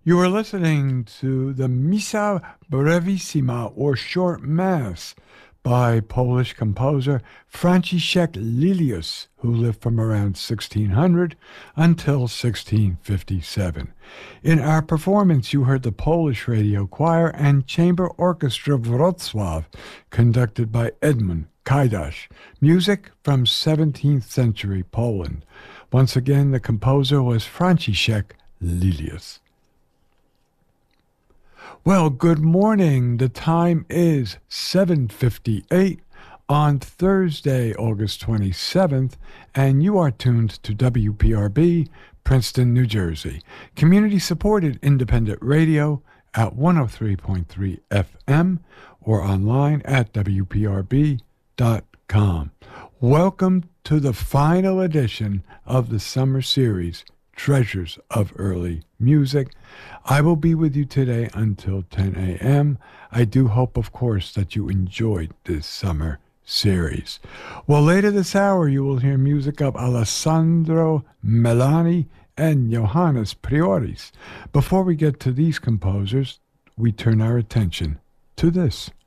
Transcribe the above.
You are listening to the Missa Brevissima, or Short Mass, by Polish composer Franciszek Lilius, who lived from around 1600 until 1657. In our performance, you heard the Polish Radio Choir and Chamber Orchestra Wrocław, conducted by Edmund Kajdasz, music from 17th century Poland. Once again, the composer was Franciszek Lilius. Well, good morning. The time is 7:58 on Thursday, August 27th, and you are tuned to WPRB, Princeton, New Jersey, community-supported independent radio at 103.3 FM or online at WPRB.com. Welcome to the final edition of the summer series, Treasures of Early Music. I will be with you today until 10 a.m. I do hope, of course, that you enjoyed this summer series. Well, later this hour, you will hear music of Alessandro Melani and Johannes Prioris. Before we get to these composers, we turn our attention to this.